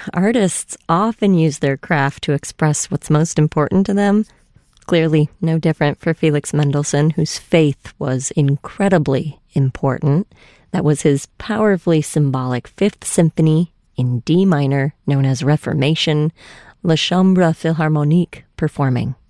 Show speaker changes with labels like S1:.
S1: artists often use their craft to express what's most important to them. Clearly no different for Felix Mendelssohn, whose faith was incredibly important. That was his powerfully symbolic Fifth Symphony in D minor, known as Reformation, La Chambre Philharmonique performing.